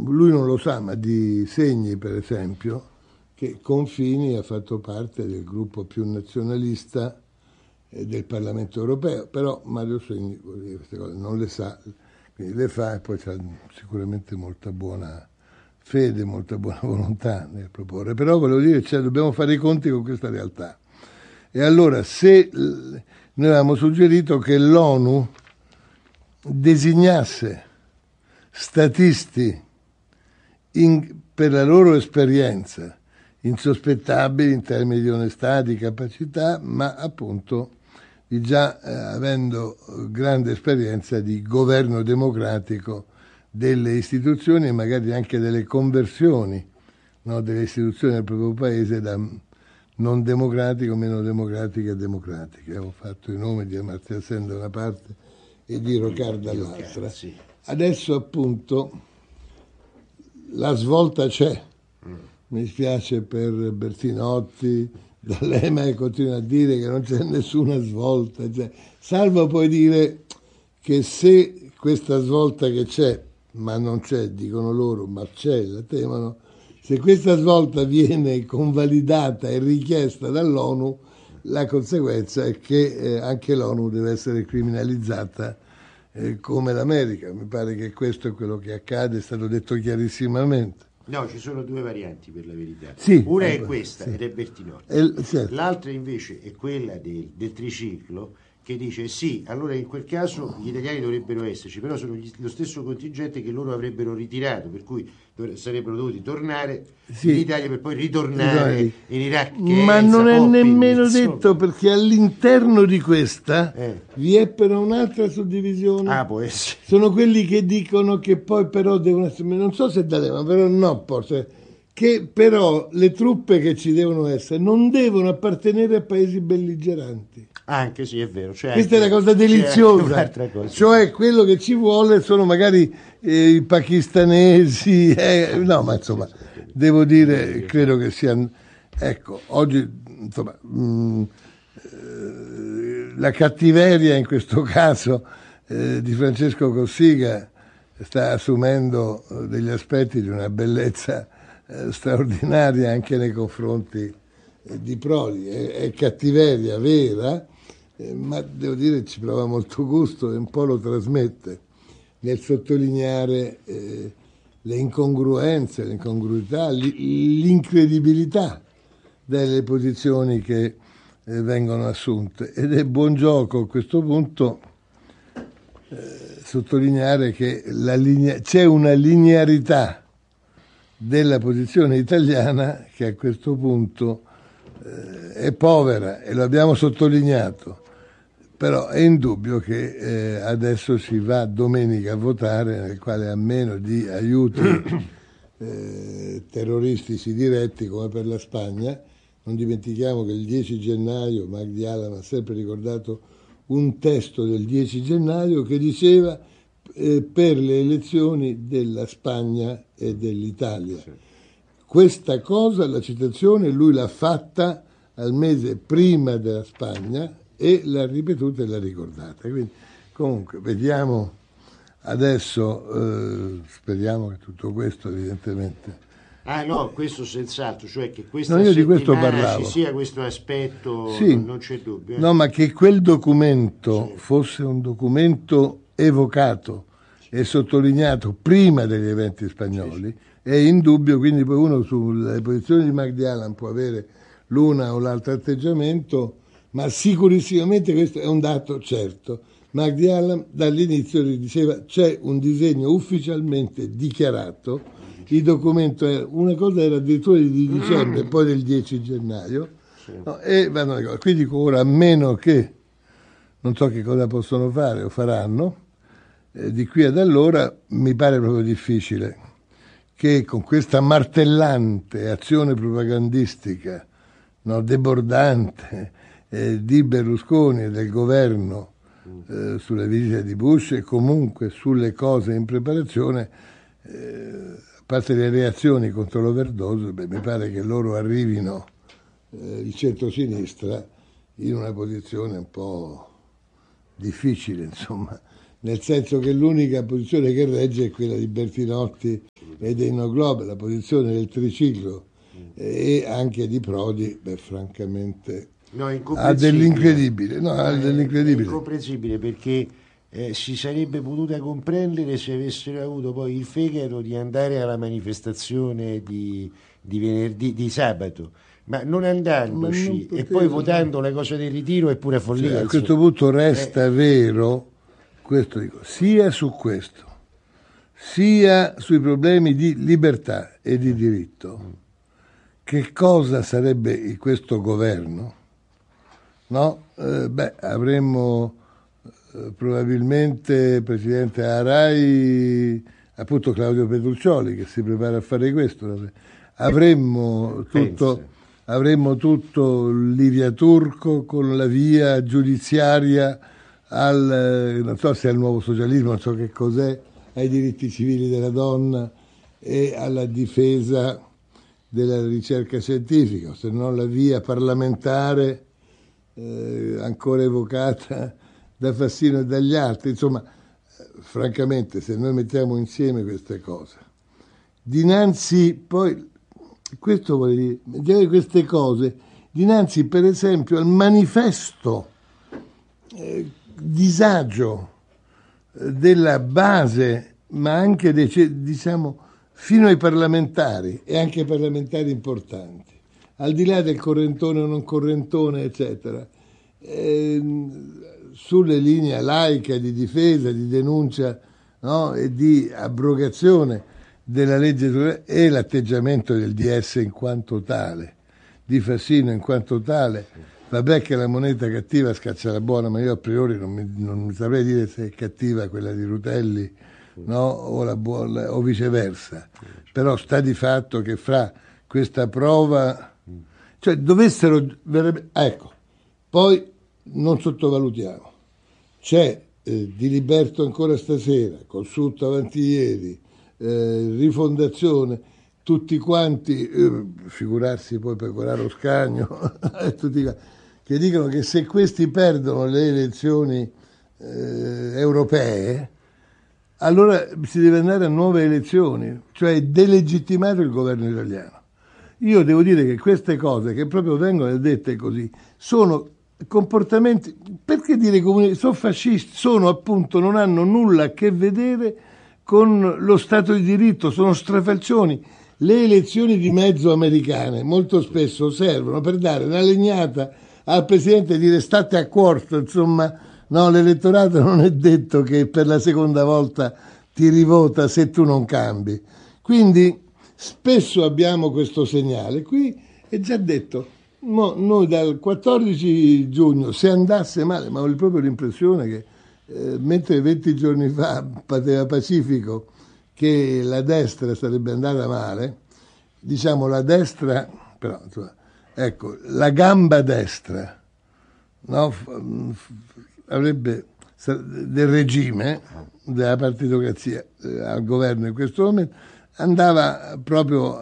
lui non lo sa, ma di Segni, per esempio, che Confini ha fatto parte del gruppo più nazionalista del Parlamento europeo, però Mario Segni queste cose non le sa, quindi le fa e poi c'ha sicuramente molta buona fede, molta buona volontà nel proporre, però volevo dire, cioè, dobbiamo fare i conti con questa realtà. E allora se noi avevamo suggerito che l'ONU designasse statisti per la loro esperienza insospettabili in termini di onestà, di capacità, ma appunto di già avendo grande esperienza di governo democratico delle istituzioni e magari anche delle conversioni, no, delle istituzioni del proprio paese da non democratico, meno democratiche a democratiche. Avevo fatto i nomi di Amartya Sen da una parte e di Rocard dall'altra. Sì. Adesso appunto la svolta c'è. Mi dispiace per Bertinotti, D'Alema che continua a dire che non c'è nessuna svolta, cioè, salvo poi dire che se questa svolta che c'è, ma non c'è, dicono loro, ma c'è, la temono, se questa svolta viene convalidata e richiesta dall'ONU, la conseguenza è che anche l'ONU deve essere criminalizzata come l'America. Mi pare che questo è quello che accade, è stato detto chiarissimamente. No, ci sono due varianti per la verità. Sì, una è questa, sì, ed è Bertinotti. Certo. L'altra invece è quella del triciclo, che dice sì, allora in quel caso gli italiani dovrebbero esserci, però sono lo stesso contingente che loro avrebbero ritirato, per cui sarebbero dovuti tornare in Italia per poi ritornare in Iraq. Ma non è nemmeno detto, perché all'interno di questa vi è però un'altra suddivisione. Ah, può essere. Sono quelli che dicono che poi però devono essere, non so se D'Alema, però no, forse, che però le truppe che ci devono essere non devono appartenere a paesi belligeranti. Anche sì, è vero. Questa è la cosa deliziosa, cosa. Cioè quello che ci vuole sono magari i pakistanesi, no, ma insomma, devo dire, credo che sia, ecco, oggi, insomma, la cattiveria in questo caso di Francesco Cossiga sta assumendo degli aspetti di una bellezza straordinaria anche nei confronti di Prodi, è cattiveria vera, ma devo dire ci prova molto gusto e un po' lo trasmette nel sottolineare le incongruenze, le incongruità, l'incredibilità delle posizioni che vengono assunte. Ed è buon gioco a questo punto sottolineare che c'è una linearità della posizione italiana che a questo punto è povera, e lo abbiamo sottolineato. Però è indubbio che adesso si va domenica a votare, nel quale a meno di aiuti terroristici diretti come per la Spagna, non dimentichiamo che il 10 gennaio Magdi Allam ha sempre ricordato un testo del 10 gennaio che diceva per le elezioni della Spagna e dell'Italia. Sì. Questa cosa, la citazione, lui l'ha fatta al mese prima della Spagna e l'ha ripetuta e l'ha ricordata. Quindi, comunque, vediamo adesso, speriamo che tutto questo evidentemente... Ah no, questo senz'altro, cioè che questa io di questo settimana parlavo. ci sia questo aspetto, sì. non c'è dubbio. No, ma che quel documento fosse un documento evocato e sottolineato prima degli eventi spagnoli è indubbio, quindi poi uno sulle posizioni di Magdi Allam può avere l'una o l'altro atteggiamento, ma sicurissimamente questo è un dato certo. Magdi Allam dall'inizio diceva c'è un disegno ufficialmente dichiarato, il documento era, una cosa era addirittura di dicembre, poi del 10 gennaio, no, e vanno le cose. Quindi ora, a meno che non so che cosa possono fare o faranno, di qui ad allora mi pare proprio difficile che con questa martellante azione propagandistica, no, debordante di Berlusconi e del governo sulle visite di Bush e comunque sulle cose in preparazione, a parte le reazioni contro l'overdose, mi pare che loro arrivino, il centro-sinistra, in una posizione un po' difficile, insomma, nel senso che l'unica posizione che regge è quella di Bertinotti e dei No Globe, la posizione del triciclo e anche di Prodi, francamente ha dell'incredibile. No, ha dell'incredibile. È incomprensibile, perché si sarebbe potuta comprendere se avessero avuto poi il fegato di andare alla manifestazione di venerdì, di sabato, ma non andandoci e poi votando la cosa del ritiro è pure follia. Cioè, a questo punto resta vero, questo dico, sia su questo, sia sui problemi di libertà e di diritto. Che cosa sarebbe questo governo? No? Avremmo probabilmente presidente della RAI, appunto Claudio Petruccioli, che si prepara a fare questo. Avremmo tutto Livia Turco con la via giudiziaria non so se è il nuovo socialismo, non so che cos'è, ai diritti civili della donna e alla difesa della ricerca scientifica, se non la via parlamentare ancora evocata da Fassino e dagli altri. Insomma, francamente, se noi mettiamo insieme queste cose, dinanzi poi, questo vuol dire queste cose, dinanzi per esempio al manifesto disagio della base, ma anche diciamo fino ai parlamentari e anche ai parlamentari importanti, al di là del correntone o non correntone, eccetera, sulle linee laica di difesa, di denuncia, no? E di abrogazione della legge e l'atteggiamento del DS in quanto tale, di Fassino in quanto tale. Vabbè che la moneta cattiva scaccia la buona, ma io a priori non mi saprei dire se è cattiva quella di Rutelli, no? O la buona, o viceversa. Però sta di fatto che fra questa prova, cioè dovessero ecco, poi non sottovalutiamo, c'è Diliberto ancora stasera, Consulto avanti ieri, Rifondazione, tutti quanti, figurarsi poi Pecoraro Scagno, tutti che dicono che se questi perdono le elezioni europee, allora si deve andare a nuove elezioni, cioè delegittimare il governo italiano. Io devo dire che queste cose che proprio vengono dette così sono comportamenti, perché dire comunisti, sono fascisti, sono appunto, non hanno nulla a che vedere con lo Stato di diritto, sono strafalcioni. Le elezioni di mezzo americane molto spesso servono per dare una legnata al Presidente e dire state a quarto, insomma, no, l'elettorato non è detto che per la seconda volta ti rivota se tu non cambi. Quindi spesso abbiamo questo segnale. Qui è già detto, noi dal 14 giugno, se andasse male, ma ho proprio l'impressione che mentre 20 giorni fa pateva pacifico che la destra sarebbe andata male, diciamo la destra, però insomma, ecco, la gamba destra, no, avrebbe del regime, della partitocrazia al governo in questo momento, andava proprio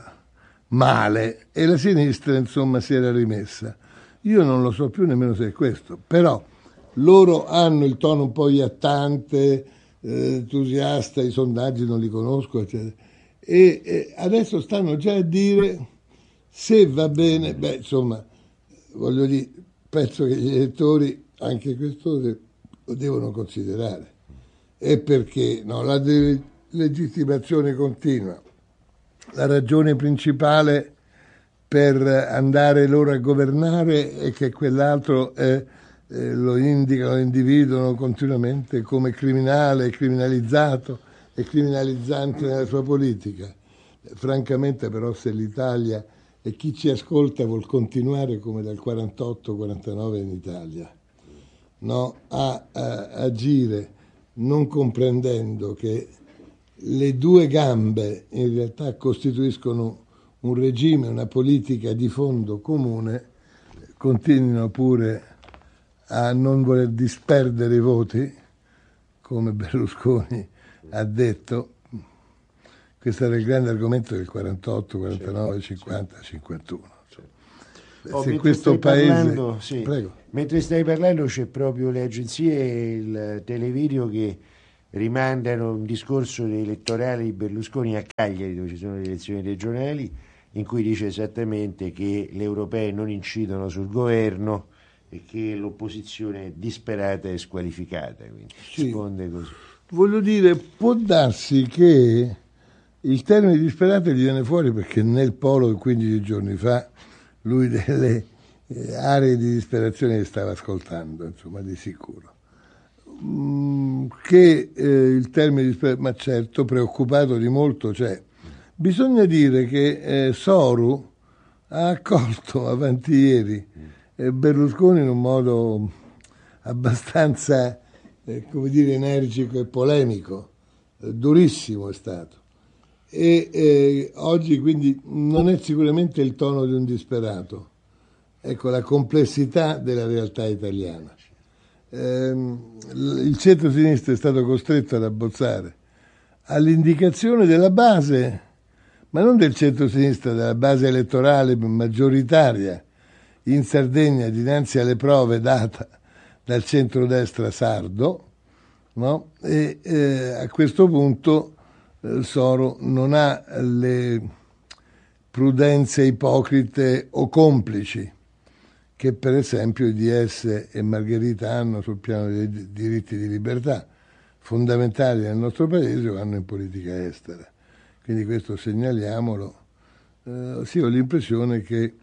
male e la sinistra insomma si era rimessa. Io non lo so più nemmeno se è questo, però loro hanno il tono un po' iattante, entusiasta, i sondaggi non li conosco, eccetera. E adesso stanno già a dire se va bene, insomma, voglio dire, penso che gli elettori anche questo lo devono considerare. E perché no, la legittimazione continua, la ragione principale per andare loro a governare è che quell'altro lo indicano, lo individuano continuamente come criminale, criminalizzato e criminalizzante nella sua politica. Francamente però se l'Italia e chi ci ascolta vuol continuare come dal 48-49 in Italia, no? a agire non comprendendo che le due gambe in realtà costituiscono un regime, una politica di fondo comune, continuino pure a non voler disperdere i voti, come Berlusconi ha detto. Questo era il grande argomento del 48, 49, 50, 51. Se questo paese... parlando, sì. Mentre stai parlando c'è proprio le agenzie e il televideo che rimandano un discorso elettorale di Berlusconi a Cagliari, dove ci sono le elezioni regionali, in cui dice esattamente che le europee non incidono sul governo e che l'opposizione è disperata e squalificata, quindi risponde così. Voglio dire, può darsi che il termine disperato gli viene fuori perché nel Polo 15 giorni fa lui delle aree di disperazione le stava ascoltando, insomma, di sicuro. Che il termine disperato, ma certo, preoccupato di molto c'è. Bisogna dire che Soru ha accolto avanti ieri Berlusconi in un modo abbastanza, come dire, energico e polemico, durissimo è stato. E oggi quindi non è sicuramente il tono di un disperato, ecco la complessità della realtà italiana. Il centro-sinistra è stato costretto ad abbozzare all'indicazione della base, ma non del centro-sinistra, della base elettorale maggioritaria in Sardegna dinanzi alle prove date dal centrodestra sardo, no? E a questo punto Soro non ha le prudenze ipocrite o complici che per esempio i DS e Margherita hanno sul piano dei diritti di libertà fondamentali nel nostro paese o hanno in politica estera. Quindi questo segnaliamolo. Sì, ho l'impressione che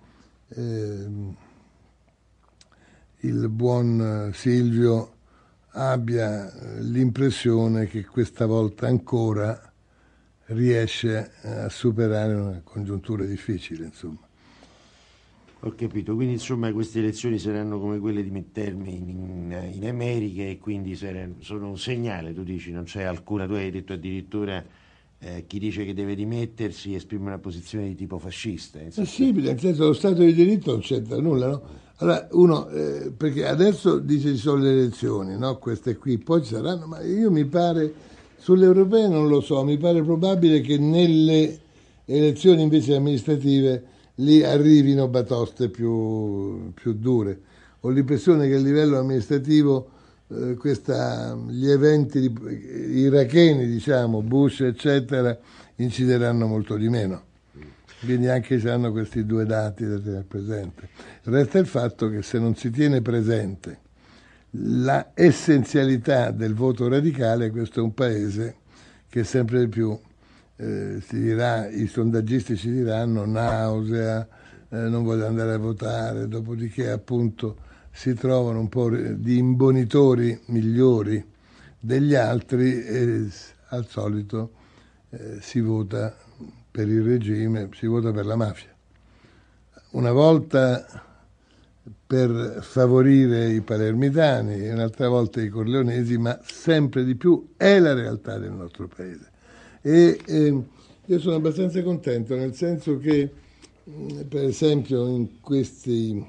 il buon Silvio abbia l'impressione che questa volta ancora riesce a superare una congiuntura difficile, insomma. Ho capito, quindi insomma queste elezioni saranno come quelle di midterm in America e quindi sono un segnale, tu dici, non c'è alcuna, tu hai detto addirittura chi dice che deve dimettersi esprime una posizione di tipo fascista. Sì, nel senso lo Stato di diritto non c'entra nulla, no? Allora uno, perché adesso dice ci sono le elezioni, no? Queste qui, poi ci saranno, ma io mi pare, sulle europee non lo so, mi pare probabile che nelle elezioni invece amministrative lì arrivino batoste più dure. Ho l'impressione che a livello amministrativo gli eventi iracheni, diciamo, Bush eccetera, incideranno molto di meno. Quindi anche se hanno questi due dati da tenere presente. Resta il fatto che se non si tiene presente la essenzialità del voto radicale, questo è un paese che sempre di più si dirà, i sondaggisti ci diranno nausea, non voglio andare a votare, dopodiché appunto si trovano un po' di imbonitori migliori degli altri e al solito si vota per il regime, si vota per la mafia. Una volta per favorire i palermitani e un'altra volta i corleonesi, ma sempre di più è la realtà del nostro paese. E io sono abbastanza contento, nel senso che per esempio in questi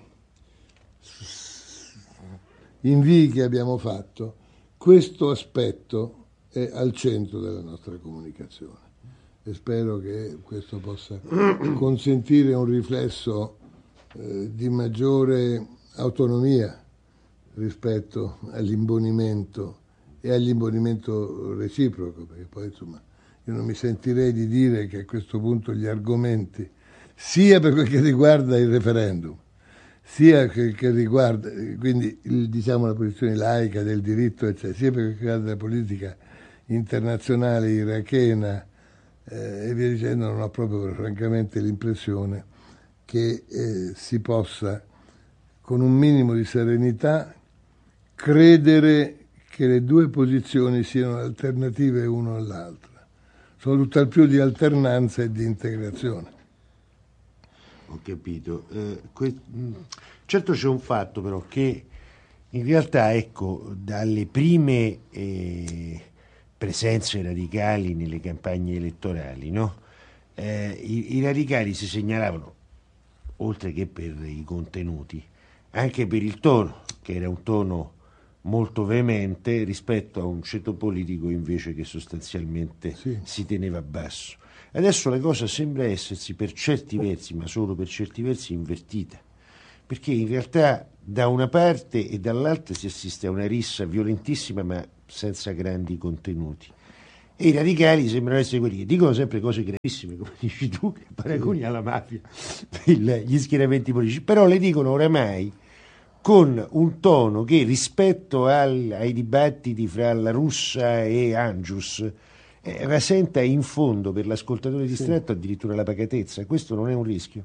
invii che abbiamo fatto questo aspetto è al centro della nostra comunicazione e spero che questo possa consentire un riflesso di maggiore autonomia rispetto all'imbonimento e all'imbonimento reciproco, perché poi insomma io non mi sentirei di dire che a questo punto gli argomenti, sia per quel che riguarda il referendum, sia che riguarda quindi diciamo la posizione laica del diritto, eccetera, sia per quel che riguarda la politica internazionale irachena e via dicendo, non ho proprio francamente l'impressione che si possa con un minimo di serenità credere che le due posizioni siano alternative l'una all'altra. Sono tutt'al più di alternanza e di integrazione. Ho capito. Certo c'è un fatto però che in realtà, ecco, dalle prime presenze radicali nelle campagne elettorali, no? I radicali si segnalavano, oltre che per i contenuti, anche per il tono, che era un tono molto veemente rispetto a un ceto politico invece che sostanzialmente si teneva basso. Adesso la cosa sembra essersi per certi versi, ma solo per certi versi, invertita, perché in realtà da una parte e dall'altra si assiste a una rissa violentissima, ma senza grandi contenuti. E i radicali sembrano essere quelli che dicono sempre cose gravissime, come dici tu, che paragoni alla mafia, gli schieramenti politici, però le dicono oramai con un tono che rispetto ai dibattiti fra La Russa e Angius rasenta in fondo per l'ascoltatore distratto addirittura la pacatezza. Questo non è un rischio?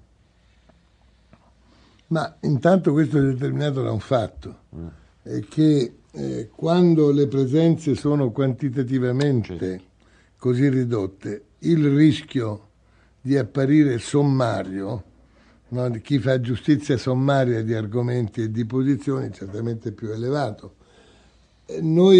Ma intanto questo è determinato da un fatto, è che quando le presenze sono quantitativamente così ridotte, il rischio di apparire sommario, no, di chi fa giustizia sommaria di argomenti e di posizioni, è certamente più elevato. Noi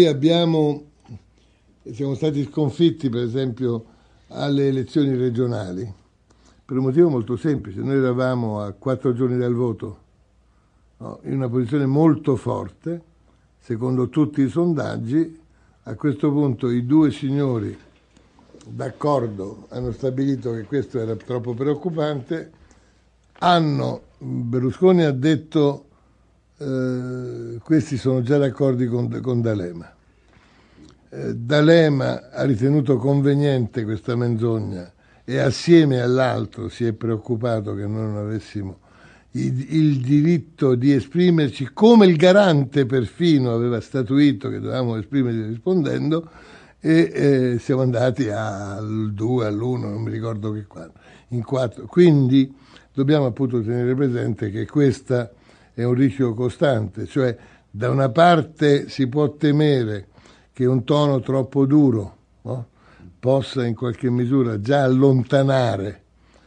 siamo stati sconfitti, per esempio, alle elezioni regionali, per un motivo molto semplice. Noi eravamo a 4 giorni dal voto, no, in una posizione molto forte, secondo tutti i sondaggi. A questo punto i due signori d'accordo hanno stabilito che questo era troppo preoccupante. Berlusconi ha detto questi sono già d'accordo con D'Alema. D'Alema ha ritenuto conveniente questa menzogna e assieme all'altro si è preoccupato che noi non avessimo il diritto di esprimerci, come il garante perfino aveva statuito che dovevamo esprimerci rispondendo, e siamo andati al 2, all'1, non mi ricordo che quando, in 4. Quindi dobbiamo appunto tenere presente che questo è un rischio costante, cioè da una parte si può temere che un tono troppo duro, no, possa in qualche misura già allontanare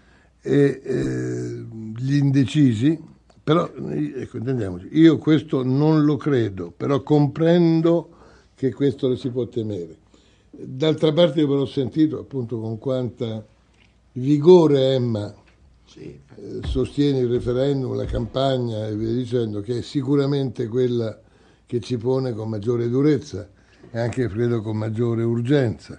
gli indecisi, però ecco, intendiamoci, io questo non lo credo, però comprendo che questo lo si può temere. D'altra parte io però ho sentito appunto con quanta vigore Emma sostiene il referendum, la campagna e via dicendo, che è sicuramente quella che ci pone con maggiore durezza e anche credo con maggiore urgenza,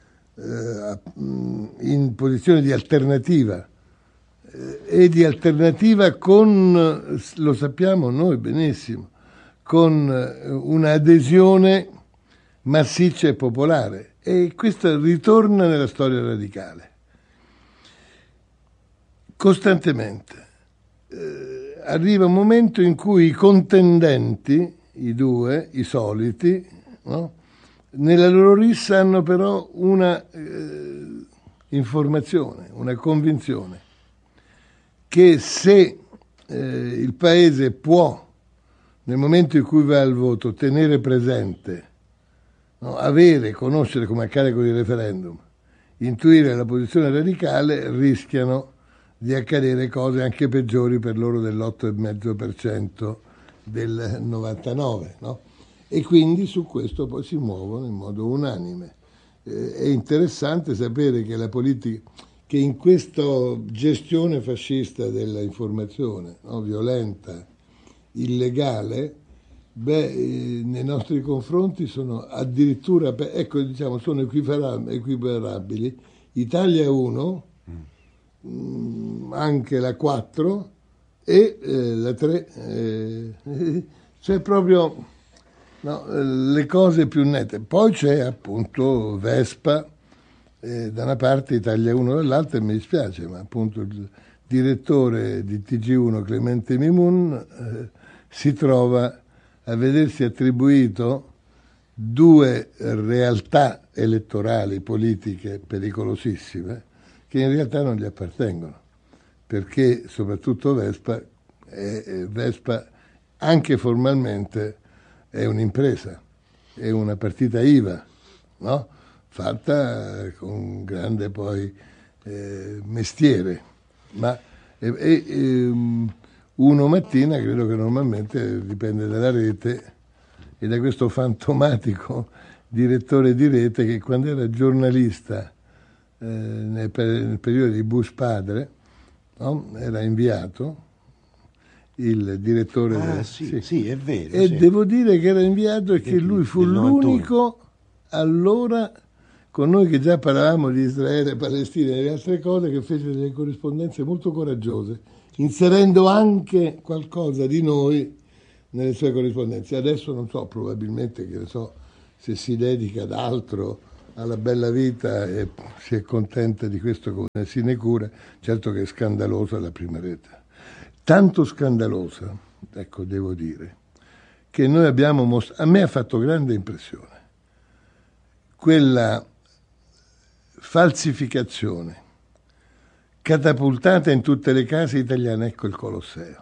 in posizione di alternativa, e di alternativa con, lo sappiamo noi benissimo, con un'adesione massiccia e popolare, e questo ritorna nella storia radicale costantemente. Arriva un momento in cui i contendenti, i due, i soliti, no, nella loro rissa hanno però una informazione, una convinzione che se il Paese può, nel momento in cui va al voto, tenere presente, no, avere, conoscere, come accade con il referendum, intuire la posizione radicale, rischiano di accadere cose anche peggiori per loro dell'8,5% del 99, no? E quindi su questo poi si muovono in modo unanime. È interessante sapere che la politica, che in questa gestione fascista della informazione, no, violenta, illegale, nei nostri confronti sono addirittura, ecco, diciamo, sono equiparabili Italia 1, anche la 4 e la 3, cioè proprio, no, le cose più nette. Poi c'è appunto Vespa da una parte, Italia 1 dall'altra, e mi dispiace, ma appunto il direttore di TG1 Clemente Mimun si trova a vedersi attribuito 2 realtà elettorali politiche pericolosissime che in realtà non gli appartengono, perché soprattutto Vespa anche formalmente è un'impresa, è una partita IVA, no? Fatta con grande poi mestiere, ma uno mattina, credo che normalmente dipende dalla rete e da questo fantomatico direttore di rete che quando era giornalista nel periodo di Bush padre, no? Era inviato il direttore sì, è vero, e sì. devo dire che era inviato e che lui fu l'unico allora, con noi che già parlavamo di Israele, Palestina e altre cose, che fece delle corrispondenze molto coraggiose, inserendo anche qualcosa di noi nelle sue corrispondenze. Adesso non so, probabilmente, che ne so, se si dedica ad altro, alla bella vita, e si è contenta di questo come sinecura. Certo che è scandalosa la prima rete, tanto scandalosa, ecco, devo dire, che noi abbiamo a me ha fatto grande impressione quella falsificazione catapultata in tutte le case italiane, ecco il Colosseo,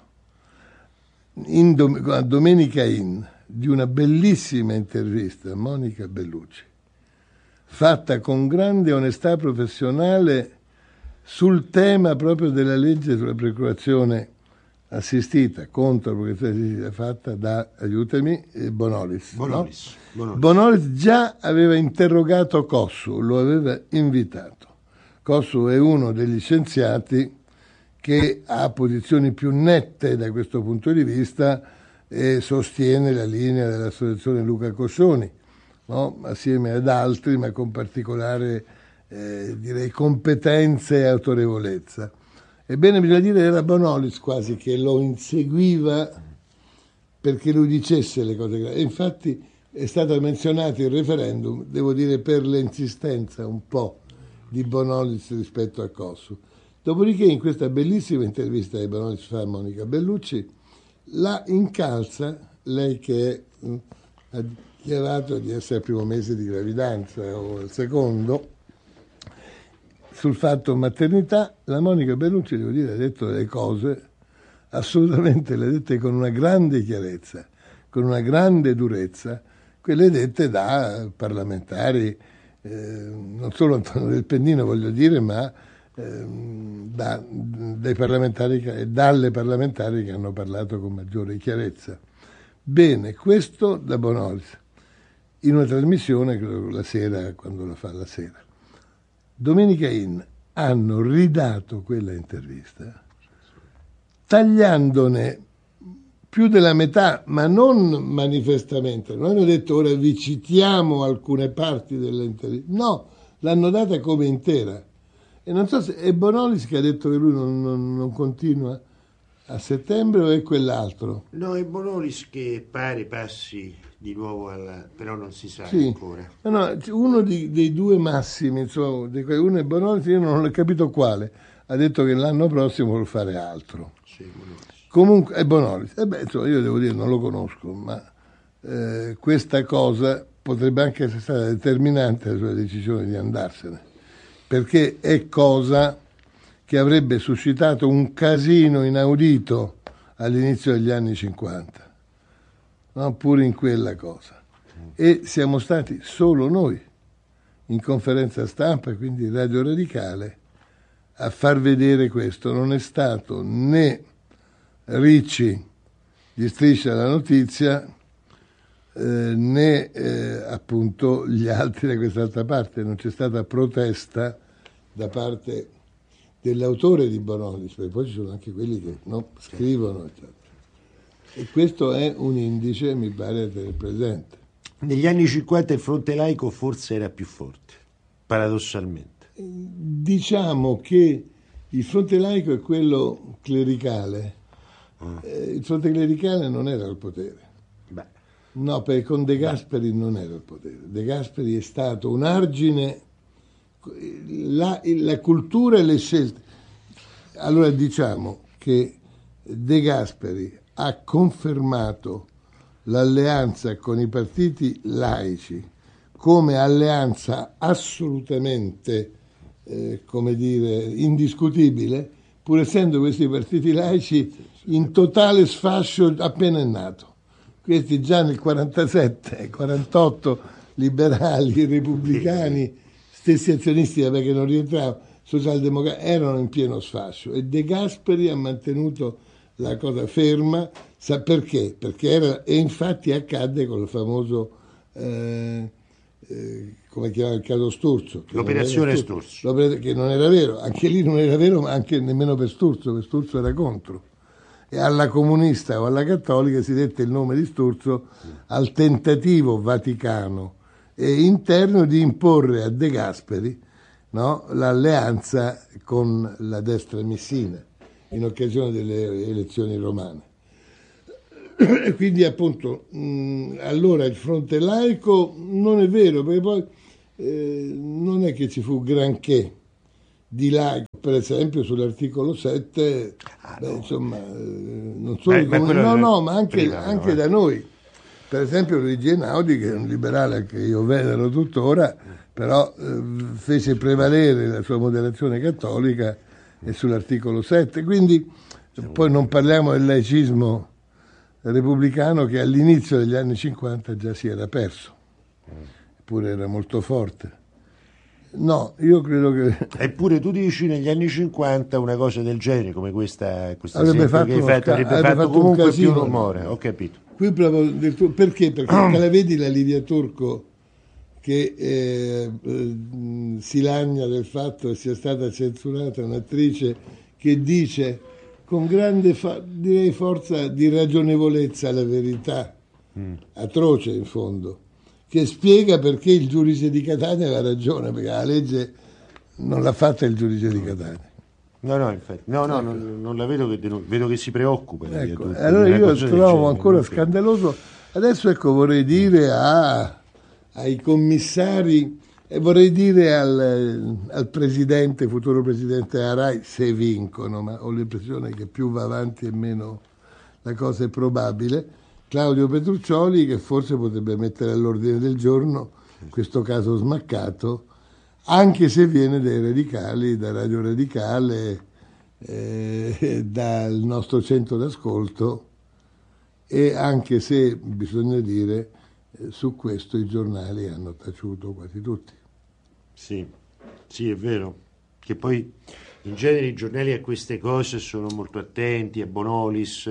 a Domenica In, di una bellissima intervista a Monica Bellucci, fatta con grande onestà professionale sul tema proprio della legge sulla procurazione assistita, contro la procurazione assistita, fatta da, aiutami, Bonolis. Bonolis, no? Bonolis. Bonolis già aveva interrogato Cossu, lo aveva invitato. Cossu è uno degli scienziati che ha posizioni più nette da questo punto di vista e sostiene la linea dell'associazione Luca Coscioni, no? Assieme ad altri, ma con particolare direi competenza e autorevolezza. Ebbene, bisogna dire era Bonolis quasi che lo inseguiva perché lui dicesse le cose gravi. E infatti è stato menzionato il referendum, devo dire, per l'insistenza un po' di Bonolis rispetto a Cossu. Dopodiché in questa bellissima intervista che Bonolis fa a Monica Bellucci la incalza, lei che ha dichiarato di essere al primo mese di gravidanza o al secondo, sul fatto maternità. La Monica Bellucci, devo dire, ha detto delle cose assolutamente, le ha dette con una grande chiarezza, con una grande durezza, quelle dette da parlamentari, non solo Antonio Del Pennino voglio dire, ma dai parlamentari e dalle parlamentari che hanno parlato con maggiore chiarezza. Bene, questo da Bonolis, in una trasmissione, credo la sera, quando la fa la sera. Domenica In hanno ridato quella intervista, tagliandone più della metà, ma non manifestamente. Non hanno detto ora vi citiamo alcune parti dell'intervista, no, l'hanno data come intera. E non so se è Bonolis che ha detto che lui non continua a settembre o è quell'altro? No, è Bonolis che pare passi di nuovo però non si sa sì. ancora. No, uno dei due massimi, insomma, uno è Bonolis, io non ho capito quale, ha detto che l'anno prossimo vuole fare altro. Sì, Bonolis. Comunque è Bonolis. Insomma, io devo dire, non lo conosco, ma questa cosa potrebbe anche essere stata determinante la sua decisione di andarsene, perché è cosa che avrebbe suscitato un casino inaudito all'inizio degli anni 50, no? Pure in quella cosa. E siamo stati solo noi, in conferenza stampa, quindi Radio Radicale, a far vedere questo. Non è stato né Ricci di Striscia la Notizia, né appunto gli altri da quest'altra parte. Non c'è stata protesta da parte dell'autore di Bonolis, perché poi ci sono anche quelli che scrivono, eccetera. E questo è un indice, mi pare, a tenere presente. Negli anni 50 il fronte laico forse era più forte, paradossalmente. Diciamo che il fronte laico è quello clericale. Il fronte clericale non era al potere. Beh. No, perché con De Gasperi non era al potere. De Gasperi è stato un argine, la cultura e le scelte. Allora diciamo che De Gasperi ha confermato l'alleanza con i partiti laici come alleanza assolutamente, come dire, indiscutibile, pur essendo questi partiti laici in totale sfascio appena è nato. Questi già nel 47, 48, liberali, repubblicani, stessi azionisti, perché non rientravano, socialdemocratici, erano in pieno sfascio. E De Gasperi ha mantenuto la cosa ferma. Sa perché? Perché era, e infatti accadde con il famoso, come chiamava il caso Sturzo. L'operazione Sturzo. Che non era vero, anche lì non era vero, ma anche nemmeno per Sturzo era contro. E alla comunista o alla cattolica si dette il nome di Sturzo al tentativo vaticano e interno di imporre a De Gasperi, no, l'alleanza con la destra missina in occasione delle elezioni romane. E quindi appunto allora il fronte laico non è vero, perché poi non è che ci fu granché di laico, per esempio sull'articolo 7, insomma, non solo ma anche da noi. Per esempio Luigi Einaudi, che è un liberale che io venero tuttora, però fece prevalere la sua moderazione cattolica e sull'articolo 7. Quindi poi non parliamo del laicismo repubblicano che all'inizio degli anni 50 già si era perso, eppure era molto forte. No, io credo che... Eppure tu dici negli anni 50 una cosa del genere, come questa avrebbe fatto, che hai avrebbe fatto comunque più rumore, ho capito. Qui proprio perché? Perché la vedi la Livia Turco che si lagna del fatto che sia stata censurata, un'attrice che dice con grande direi forza di ragionevolezza la verità, atroce in fondo, che spiega perché il giudice di Catania aveva ragione, perché la legge non l'ha fatta il giudice di Catania. No, infatti, non la vedo, vedo che si preoccupa. Ecco, allora io trovo ancora scandaloso. Adesso ecco, vorrei dire ai commissari e vorrei dire al presidente, futuro presidente della RAI, se vincono, ma ho l'impressione che più va avanti e meno la cosa è probabile, Claudio Petruccioli, che forse potrebbe mettere all'ordine del giorno questo caso smaccato, anche se viene dai radicali, da Radio Radicale, dal nostro centro d'ascolto, e anche se bisogna dire su questo i giornali hanno taciuto quasi tutti. Sì, è vero, che poi in genere i giornali a queste cose sono molto attenti, a Bonolis,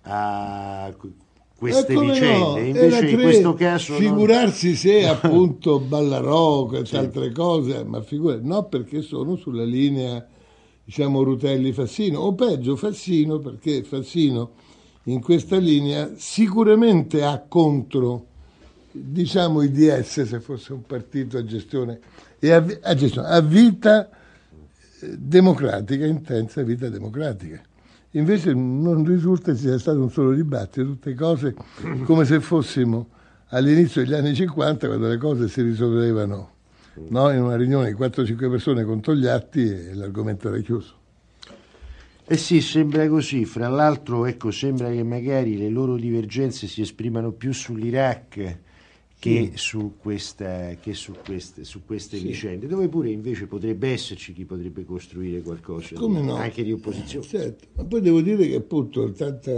a queste vicende, no, invece in questo caso figurarsi se appunto Ballarò e altre cose, ma no, perché sono sulla linea, diciamo, Rutelli-Fassino, o peggio Fassino, perché Fassino in questa linea sicuramente ha contro, diciamo, i DS, se fosse un partito a gestione e a vita democratica, intensa vita democratica. Invece non risulta sia stato un solo dibattito, tutte cose come se fossimo all'inizio degli anni 50, quando le cose si risolvevano, no? In una riunione di 4-5 persone con Togliatti e l'argomento era chiuso. Eh sì, sembra così. Fra l'altro, ecco, sembra che magari le loro divergenze si esprimano più sull'Iraq che su queste vicende, dove pure invece potrebbe esserci chi potrebbe costruire qualcosa anche di opposizione. Certo, ma poi devo dire che appunto tanta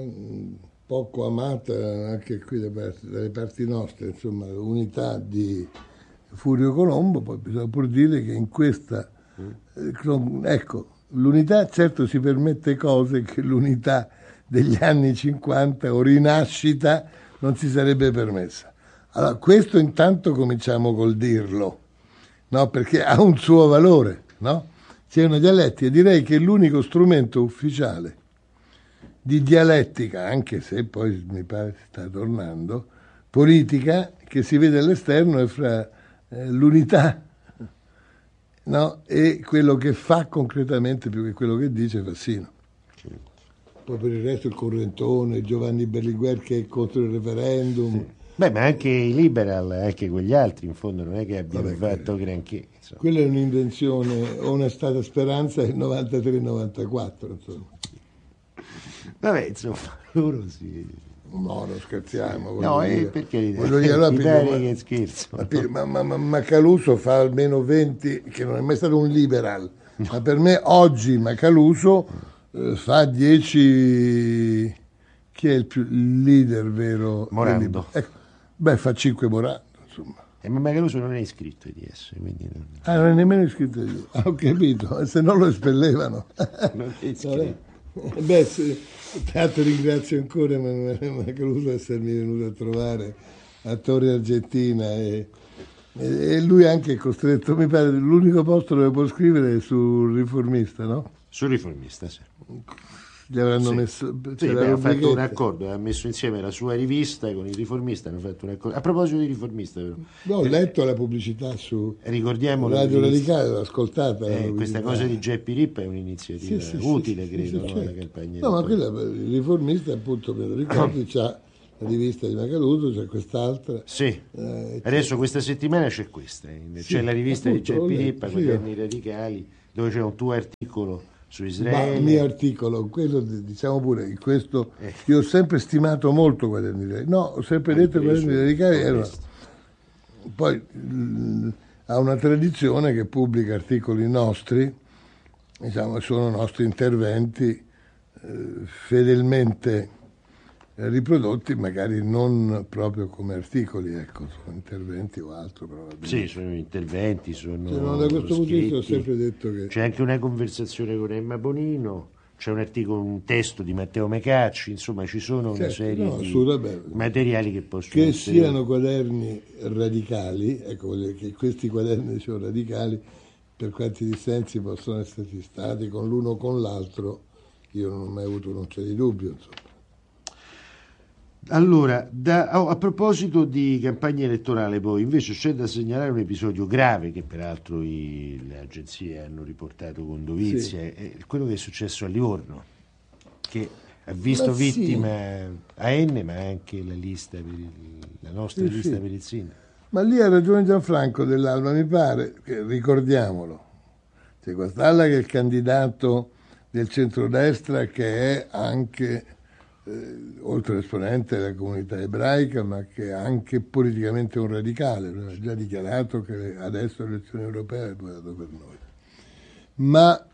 poco amata anche qui dalle parti nostre, insomma, l'unità di Furio Colombo, poi bisogna pur dire che in questa ecco, l'unità certo si permette cose che l'unità degli anni 50 o rinascita non si sarebbe permessa. Allora, questo intanto cominciamo col dirlo, no? Perché ha un suo valore, no? C'è una dialettica, direi che è l'unico strumento ufficiale di dialettica, anche se poi mi pare sta tornando, politica, che si vede all'esterno è fra l'unità, no? E quello che fa concretamente più che quello che dice Fassino. Poi per il resto il correntone, Giovanni Berlinguer che è contro il referendum. Sì. Beh, ma anche i liberal, anche quegli altri, in fondo non è che abbiano fatto granché. Insomma. Quella è un'invenzione o una stata speranza del 93-94, insomma. Vabbè, insomma, loro sì. No, non scherziamo. No, perché che scherzo. Ma Caluso fa almeno 20, che non è mai stato un liberal, ma per me oggi Macaluso fa 10... Chi è il leader vero? Morando. Ecco. Beh, fa 5 Morando, insomma. Ma Macaluso non è iscritto ai DS, quindi... non è nemmeno iscritto ai DS. Ho capito, se no lo espellevano. Non è iscritto. Beh, tanto ringrazio ancora Emanuele Macaluso di essermi venuto a trovare a Torre Argentina e lui anche è costretto, mi pare, l'unico posto dove può scrivere è sul Riformista, no? Sul Riformista, sì. gli avranno Sì. messo... Sì, c'è la ha fatto un rubrichetta. accordo, ha messo insieme la sua rivista con il Riformista, hanno fatto un accordo. A proposito di Riformista, però, No, ho letto la pubblicità su ricordiamo Radio l'inizio. Radicale, l'ho ascoltata. La Questa pubblicità. cosa di Geppi Rippa è un'iniziativa utile, credo, no? certo. Alla campagna No, ma elettorale. quella, il Riformista, appunto, me lo ricordi, c'ha la rivista di Macaluso, c'è quest'altra. Sì, c'è- adesso questa settimana c'è questa, c'è la rivista appunto, di ho Geppi letto, Rippa, sì. Quaderni Radicali, dove c'è un tuo articolo su Ma il Israele. mio articolo, quello diciamo pure, in questo, io ho sempre stimato molto Quaderni Radicali. No, ho sempre detto che Quaderni Radicali erano... Poi ha una tradizione che pubblica articoli nostri, diciamo, sono nostri interventi fedelmente riprodotti, magari non proprio come articoli, ecco, sono interventi o altro probabilmente. Sì, sono interventi, sono Cioè, da questo punto di vista ho scritti. sempre detto che... C'è anche una conversazione con Emma Bonino, c'è un articolo, un testo di Matteo Mecacci, insomma ci sono una Certo, serie no, di assolutamente. materiali che possono Che essere... siano quaderni radicali, ecco, voglio dire che questi quaderni sono radicali, per quanti dissensi possono esserci stati con l'uno o con l'altro, io non ho mai avuto non c'è di dubbio, insomma. Allora, a proposito di campagna elettorale, poi invece c'è da segnalare un episodio grave che peraltro le agenzie hanno riportato con dovizia, è quello che è successo a Livorno, che ha visto Ma sì. vittima AN, ma anche la lista la nostra Sì, lista sì. per il sindaco. Ma lì ha ragione Gianfranco dell'Alba, mi pare, che ricordiamolo, c'è Guastalla che è il candidato del centrodestra, che è anche, oltre all'esponente della comunità ebraica, ma che è anche politicamente un radicale, ha già dichiarato che adesso le elezioni europee è votato per noi. Ma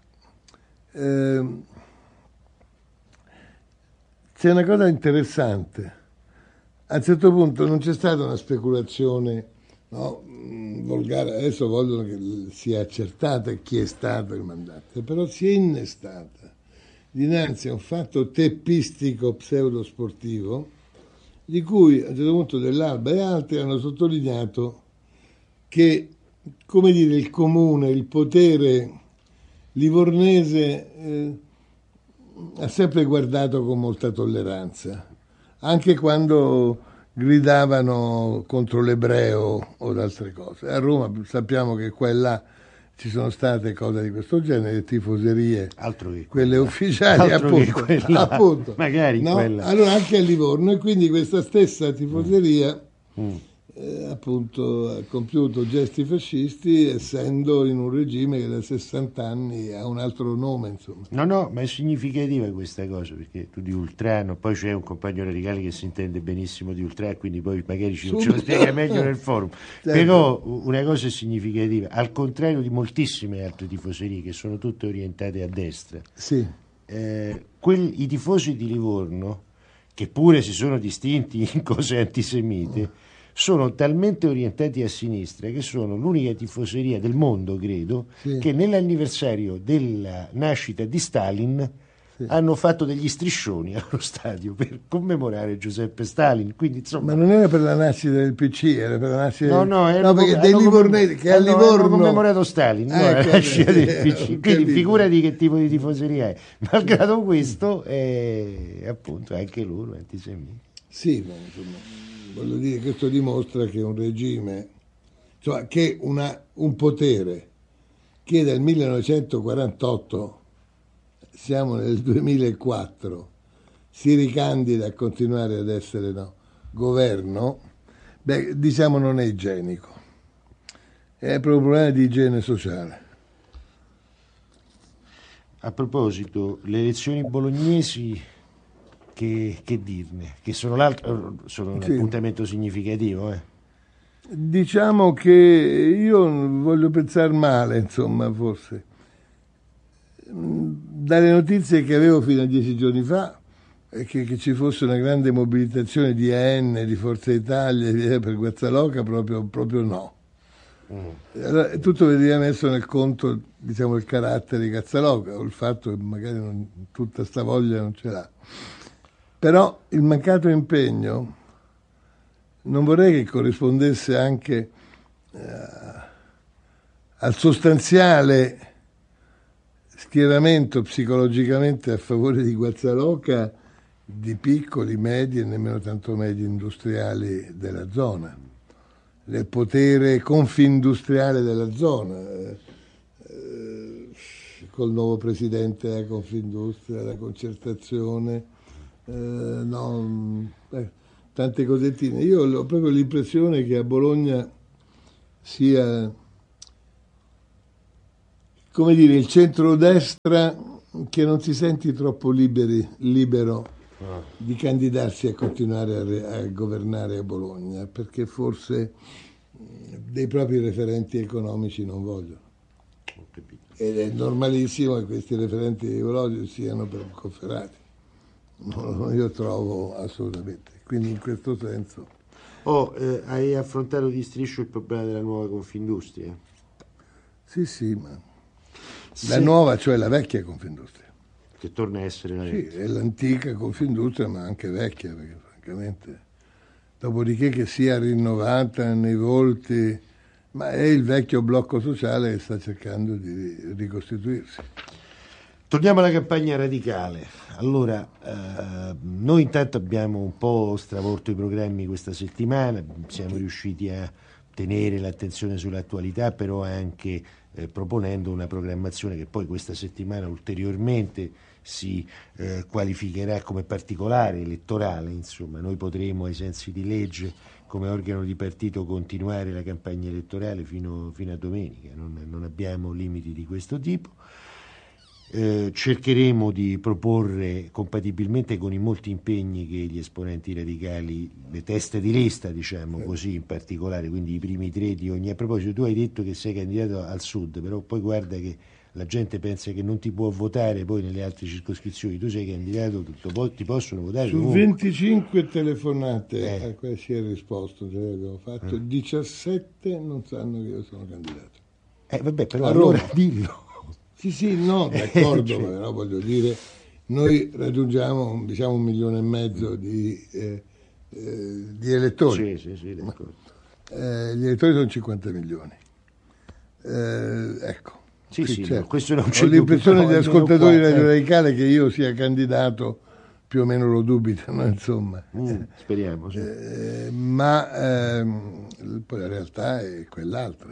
c'è una cosa interessante. A un certo punto non c'è stata una speculazione, no, volgare, adesso vogliono che sia accertata chi è stato il mandante, però si è innestata dinanzi a un fatto teppistico pseudosportivo di cui a un certo punto dell'Alba e altri hanno sottolineato che, come dire, il comune, il potere livornese ha sempre guardato con molta tolleranza, anche quando gridavano contro l'ebreo o altre cose. A Roma sappiamo che qua e là ci sono state cose di questo genere, tifoserie, Altro che quelle quella. ufficiali, Altro che appunto, quella. appunto. Magari no? quella. Allora anche a Livorno, e quindi questa stessa tifoseria appunto ha compiuto gesti fascisti, essendo in un regime che da 60 anni ha un altro nome, insomma. No, ma è significativa questa cosa, perché tu di Ultrano, poi c'è un compagno radicale che si intende benissimo di Ultrano, quindi poi magari ce lo spiega meglio nel forum. Certo. Però una cosa è significativa, al contrario di moltissime altre tifoserie che sono tutte orientate a destra, Sì. i tifosi di Livorno, che pure si sono distinti in cose antisemite, sono talmente orientati a sinistra che sono l'unica tifoseria del mondo, credo, che nell'anniversario della nascita di Stalin hanno fatto degli striscioni allo stadio per commemorare Giuseppe Stalin. Quindi, insomma, Ma non era per la nascita del PC, era per la nascita no, perché dei livornesi che a Livorno hanno commemorato Stalin, la nascita del PC. Quindi figurati che tipo di tifoseria è. Malgrado questo, appunto, anche loro antisemiti. Sì, ma insomma, voglio dire, questo dimostra che un regime, cioè che un potere che dal 1948, siamo nel 2004, si ricandida a continuare ad essere governo, diciamo non è igienico, è proprio un problema di igiene sociale. A proposito, le elezioni bolognesi, che dirne? Che sono un appuntamento significativo, Diciamo che io voglio pensare male, insomma, forse. Dalle notizie che avevo fino a 10 giorni fa, che ci fosse una grande mobilitazione di AN, di Forza Italia per Guazzaloca, proprio no. Allora, tutto veniva messo nel conto, diciamo, il carattere di Guazzaloca, o il fatto che magari tutta sta voglia non ce l'ha. Però il mancato impegno non vorrei che corrispondesse anche al sostanziale schieramento psicologicamente a favore di Guazzaloca di piccoli, medi e nemmeno tanto medi industriali della zona, del potere confindustriale della zona, col nuovo presidente della Confindustria, la concertazione, tante cosettine. Io ho proprio l'impressione che a Bologna sia, come dire, il centrodestra che non si senti troppo libero di candidarsi a continuare a governare a Bologna, perché forse dei propri referenti economici non vogliono. Ho capito. Ed è normalissimo che questi referenti economici siano per Cofferati. Io trovo assolutamente. Quindi in questo senso. Hai affrontato di striscio il problema della nuova Confindustria? Sì, ma la nuova, cioè la vecchia Confindustria. Che torna a essere la vecchia. Sì, è l'antica Confindustria, ma anche vecchia, perché francamente, dopodiché che sia rinnovata nei volti, ma è il vecchio blocco sociale che sta cercando di ricostituirsi. Torniamo alla campagna radicale. Allora, noi intanto abbiamo un po' stravolto i programmi questa settimana, siamo riusciti a tenere l'attenzione sull'attualità, però anche proponendo una programmazione che poi questa settimana ulteriormente si qualificherà come particolare elettorale. Insomma, noi potremo ai sensi di legge come organo di partito continuare la campagna elettorale fino a domenica, non abbiamo limiti di questo tipo. Cercheremo di proporre, compatibilmente con i molti impegni che gli esponenti radicali, le teste di lista, diciamo così, in particolare, quindi i primi tre di ogni. A proposito, tu hai detto che sei candidato al sud, però poi guarda che la gente pensa che non ti può votare poi nelle altre circoscrizioni. Tu sei candidato, ti possono votare su comunque. 25 telefonate a cui si è risposto, cioè abbiamo fatto 17 non sanno che io sono candidato. Vabbè, però allora dillo. Sì, no, d'accordo, cioè. Però voglio dire, noi raggiungiamo, diciamo, 1,5 milioni di elettori. Sì, d'accordo. Gli elettori sono 50 milioni. Ecco. Sì, certo. No, questo non ho l'impressione degli ascoltatori di Radio Radicale che io sia candidato, più o meno lo dubitano, insomma. Speriamo, sì. Ma poi la realtà è quell'altra.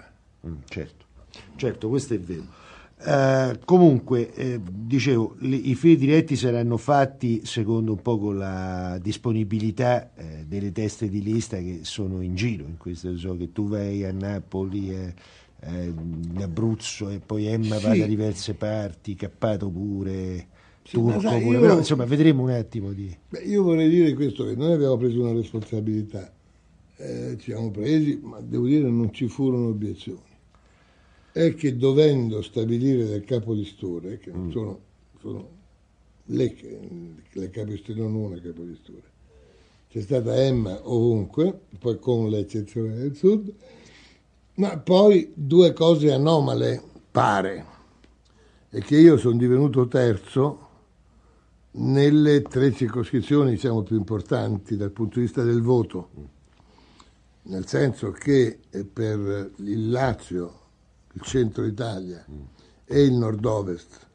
Certo, questo è vero. Comunque, dicevo, i fili diretti saranno fatti secondo un po' con la disponibilità delle teste di lista che sono in giro. In questo so che tu vai a Napoli, in Abruzzo, e poi Emma va da diverse parti, Cappato pure, Turco pure, però insomma vedremo un attimo io vorrei dire questo, che noi abbiamo preso una responsabilità, ci siamo presi, ma devo dire non ci furono obiezioni. È che dovendo stabilire del capolistore, che non sono le capolistore, non una capolistore, c'è stata Emma ovunque, poi con l'eccezione del sud, ma poi due cose anomale, pare, è che io sono divenuto terzo nelle 3 circoscrizioni, diciamo, più importanti dal punto di vista del voto, nel senso che per il Lazio, il centro Italia e il nord-ovest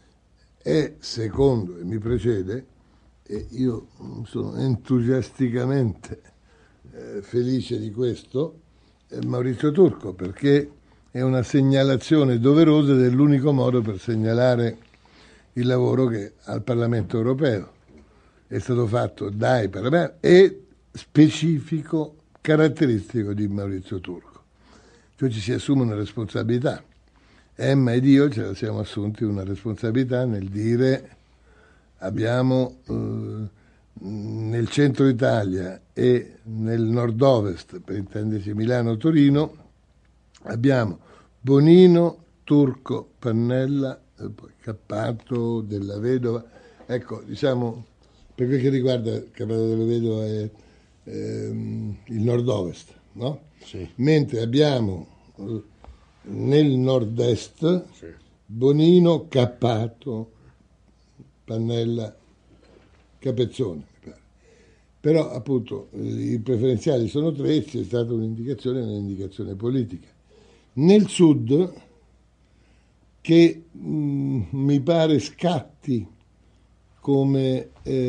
è secondo e mi precede, e io sono entusiasticamente felice di questo, Maurizio Turco, perché è una segnalazione doverosa dell'unico modo per segnalare il lavoro che al Parlamento europeo è stato fatto dai parlamenti e specifico, caratteristico di Maurizio Turco. Cioè ci si assume una responsabilità. Emma ed io ce la siamo assunti una responsabilità nel dire abbiamo nel centro Italia e nel nord-ovest, per intenderci Milano-Torino, abbiamo Bonino, Turco, Pannella, poi Cappato, Della Vedova. Ecco, diciamo, per quel che riguarda Cappato della Vedova è il nord-ovest, no? Sì. Mentre abbiamo nel nord-est Bonino, Cappato, Pannella, Capezzone, mi pare. Però appunto i preferenziali sono 3, c'è stata un'indicazione politica. Nel sud che mi pare scatti come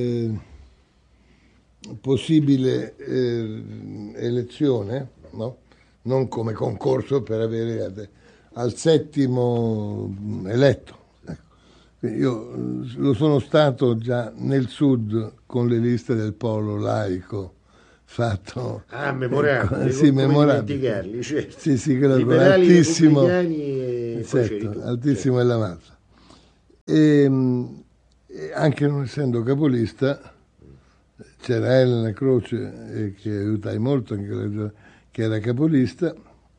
possibile elezione, no? Non come concorso per avere al settimo eletto. Ecco. Io lo sono stato già nel sud con le liste del Polo Laico, fatto memorabile, sì, memorabile. Certo. Sì, quello liberali, altissimo, e certo, altissimo è la mazza. E anche non essendo capolista, c'era Elena Croce che aiutai molto, anche che era capolista,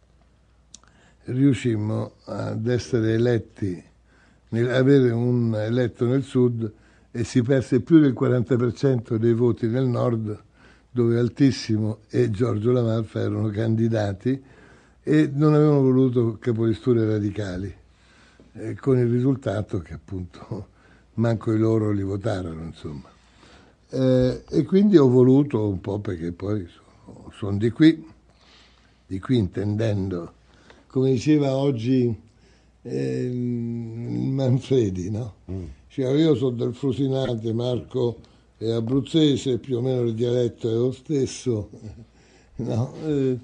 riuscimmo ad essere eletti, avere un eletto nel sud, e si perse più del 40% dei voti nel nord, dove Altissimo e Giorgio La Malfa erano candidati e non avevano voluto capolisture radicali, con il risultato che appunto manco i loro li votarono, insomma. E quindi ho voluto un po', perché poi sono di qui intendendo, come diceva oggi Manfredi, no? Cioè, io sono del Frusinate, Marco è abruzzese, più o meno il dialetto è lo stesso, no?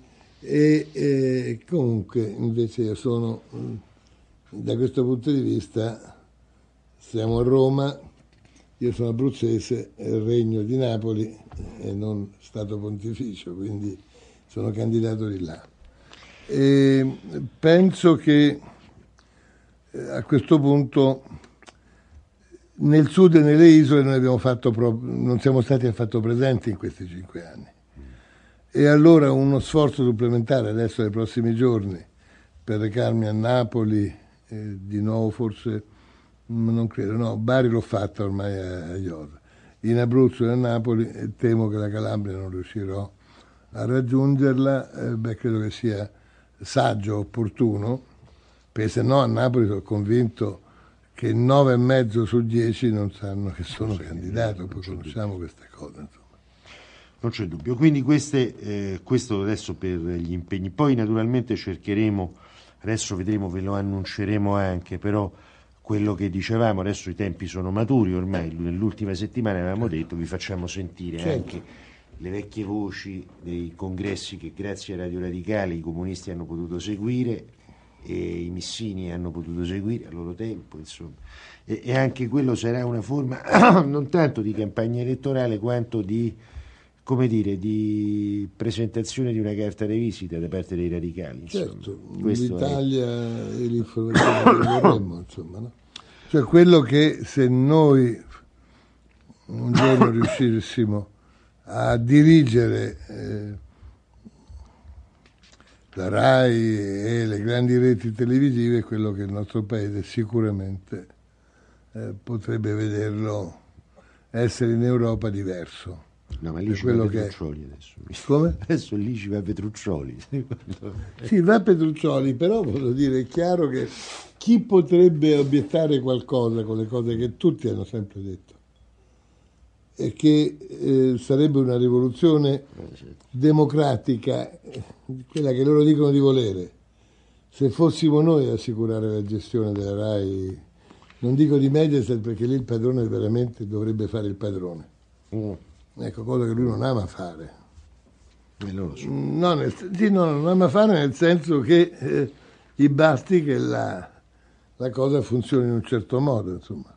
Comunque invece io sono, da questo punto di vista, siamo a Roma, io sono abruzzese, Regno di Napoli e non Stato Pontificio, quindi sono candidato di là. E penso che a questo punto nel sud e nelle isole non siamo stati affatto presenti in questi 5 anni. E allora uno sforzo supplementare adesso nei prossimi giorni per recarmi a Napoli, di nuovo forse, non credo, no, Bari l'ho fatta ormai a Iosa. In Abruzzo e a Napoli, temo che la Calabria non riuscirò a raggiungerla, credo che sia saggio, opportuno, perché se no a Napoli sono convinto che 9,5 su 10 non sanno che sono candidato, poi conosciamo queste cose, insomma. Non c'è dubbio, quindi questo adesso per gli impegni, poi naturalmente cercheremo, adesso vedremo, ve lo annunceremo anche, però quello che dicevamo, adesso i tempi sono maturi, ormai nell'ultima settimana avevamo detto vi facciamo sentire anche le vecchie voci dei congressi che grazie ai Radio Radicali i comunisti hanno potuto seguire e i missini hanno potuto seguire a loro tempo, insomma, e anche quello sarà una forma non tanto di campagna elettorale quanto di, come dire, di presentazione di una carta di visita da parte dei radicali, insomma. Certo, l'Italia e l'informazione che vorremmo, insomma, no? Cioè quello che se noi un giorno riuscissimo a dirigere la RAI e le grandi reti televisive, è quello che il nostro paese sicuramente potrebbe vederlo essere in Europa diverso. No, ma lì ci va Petruccioli adesso. Come? Adesso lì ci va Petruccioli. Sì, va Petruccioli, però voglio dire, è chiaro che chi potrebbe obiettare qualcosa con le cose che tutti hanno sempre detto è che sarebbe una rivoluzione democratica, quella che loro dicono di volere, se fossimo noi ad assicurare la gestione della RAI, non dico di Mediaset perché lì il padrone veramente dovrebbe fare il padrone. Ecco, cosa che lui non ama fare. Non lo so. Non ama fare nel senso che gli basti che la cosa funzioni in un certo modo, insomma.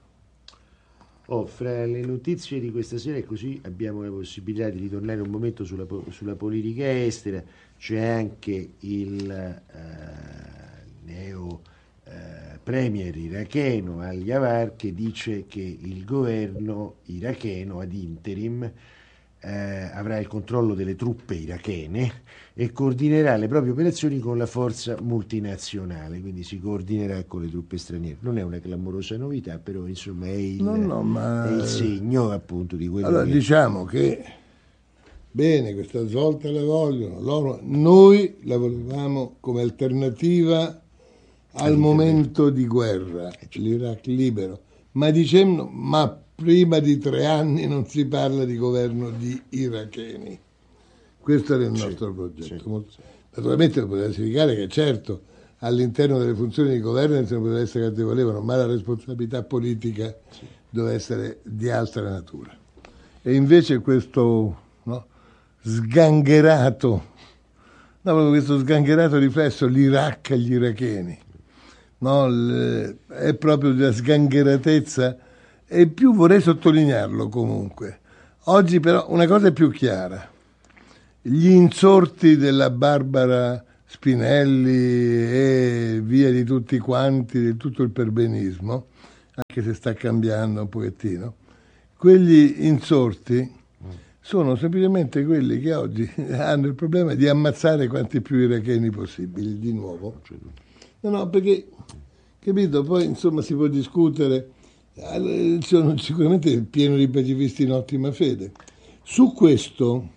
Fra le notizie di questa sera, così abbiamo la possibilità di ritornare un momento sulla politica estera, c'è anche il neo premier iracheno Al-Yavar che dice che il governo iracheno ad interim avrà il controllo delle truppe irachene e coordinerà le proprie operazioni con la forza multinazionale, quindi si coordinerà con le truppe straniere. Non è una clamorosa novità, però insomma è il segno appunto di quello allora, diciamo che bene, questa svolta la vogliono, noi la volevamo come alternativa al momento di guerra, l'Iraq libero, ma dicevano, ma prima di 3 anni non si parla di governo di iracheni. Questo era il nostro progetto. Naturalmente poteva significare che certo all'interno delle funzioni di governo se ne poteva essere quante volevano, ma la responsabilità politica doveva essere di altra natura. E invece questo, no, sgangherato, no, questo sgangherato riflesso, l'Iraq e gli iracheni, no, è proprio della sgangheratezza, e più vorrei sottolinearlo comunque. Oggi però una cosa è più chiara: gli insorti della Barbara Spinelli e via di tutti quanti, di tutto il perbenismo, anche se sta cambiando un pochettino, quegli insorti sono semplicemente quelli che oggi hanno il problema di ammazzare quanti più iracheni possibili, di nuovo. No, perché, capito, poi insomma si può discutere, sono sicuramente pieno di pacifisti in ottima fede. Su questo,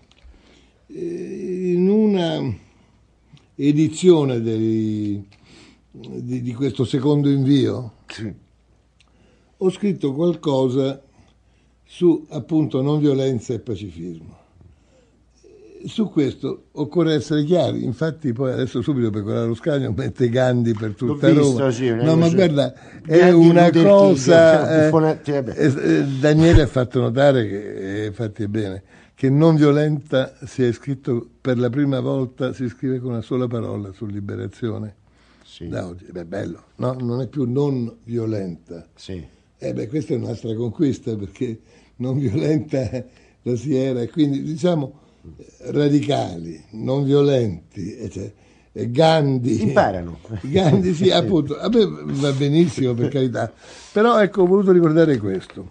in una edizione di questo secondo invio, Sì. ho scritto qualcosa su appunto non violenza e pacifismo. Su questo occorre essere chiari, infatti poi adesso subito Pecoraro Ruscagno mette Gandhi per tutta Roma. Sì, no, ma guarda, è una cosa... Daniele ha fatto notare, che infatti è bene, che non violenta si è scritto per la prima volta, si scrive con una sola parola su Liberazione. Sì. Da oggi. Beh, bello, no? Non è più non violenta. Sì. Questa è un'altra conquista, perché non violenta lo si era, e quindi diciamo radicali, non violenti, e Gandhi. Imparano. Gandhi, sì, appunto, a me va benissimo, per carità, però ecco, ho voluto ricordare questo.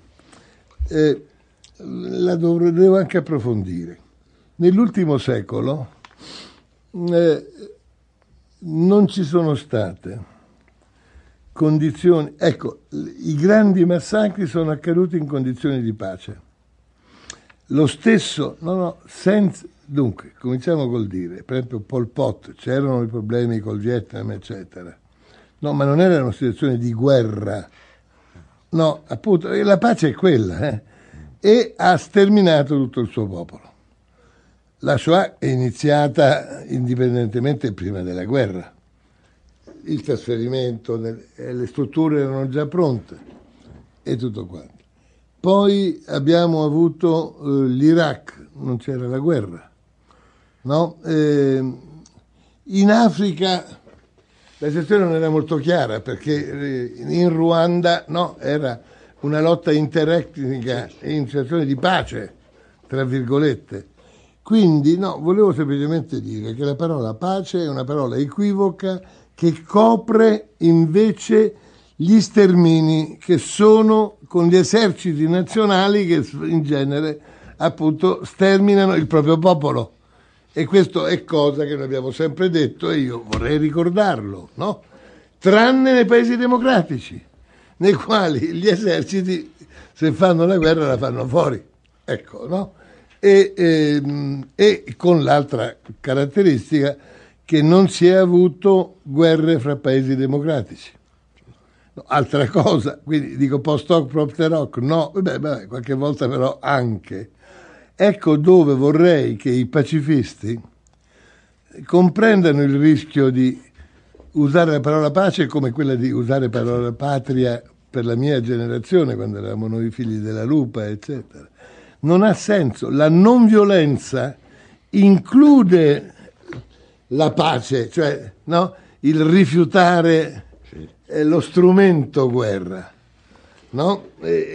La devo anche approfondire. Nell'ultimo secolo non ci sono state condizioni, ecco, i grandi massacri sono accaduti in condizioni di pace. Lo stesso, dunque, cominciamo col dire, per esempio Pol Pot, c'erano i problemi col Vietnam, eccetera. No, ma non era una situazione di guerra. No, appunto, la pace è quella, e ha sterminato tutto il suo popolo. La Shoah è iniziata indipendentemente prima della guerra. Il trasferimento, le strutture erano già pronte e tutto quanto. Poi abbiamo avuto l'Iraq, non c'era la guerra, no? In Africa la situazione non era molto chiara, perché in Ruanda era una lotta interetnica in situazione di pace, tra virgolette. Quindi volevo semplicemente dire che la parola pace è una parola equivoca che copre invece gli stermini che sono con gli eserciti nazionali che in genere appunto sterminano il proprio popolo. E questo è cosa che noi abbiamo sempre detto, e io vorrei ricordarlo, no? Tranne nei paesi democratici, nei quali gli eserciti, se fanno la guerra, la fanno fuori. Ecco, no? E con l'altra caratteristica che non si è avuto guerre fra paesi democratici. Altra cosa, quindi dico post hoc propter hoc, no, qualche volta però anche. Ecco dove vorrei che i pacifisti comprendano il rischio di usare la parola pace come quella di usare la parola patria per la mia generazione, quando eravamo noi figli della lupa, eccetera. Non ha senso. La non violenza include la pace, cioè il rifiutare lo strumento guerra, no?